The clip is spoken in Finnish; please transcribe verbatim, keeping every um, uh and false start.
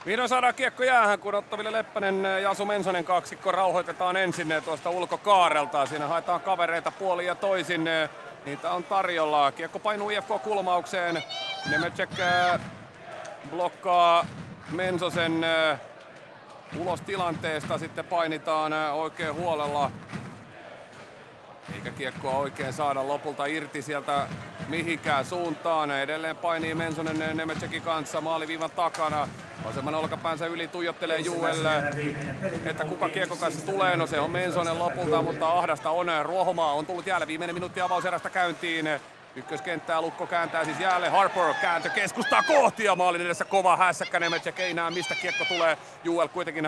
Vihdoin saadaan kiekko jäähän, kun Otto-Ville Leppänen ja Jasu Mensonen kaksikko rauhoitetaan ensin tuosta ulkokaarelta. Siinä haetaan kavereita puolin ja toisin. Niitä on tarjolla. Kiekko painuu I F K-kulmaukseen. Nemecek blokkaa Mensosen ulos tilanteesta. Sitten painitaan oikein huolella. Eikä kiekkoa oikein saada lopulta irti sieltä mihinkään suuntaan. Edelleen painii Mensonen Nemecekin kanssa maaliviivan takana. Vasemman olkapäänsä yli tuijottelee Juelle, että kuka kiekko kanssa tulee. No se on Mensonen lopulta, mutta ahdasta on. Ruohomaa on tullut jäälle viimeinen minuutti avauserästä käyntiin. Ykköskenttää Lukko kääntää siis jälleen. Harper kääntö keskustaa kohti ja maalin edessä kova hässäkkä. Nemecek ei näe mistä kiekko tulee. Juel kuitenkin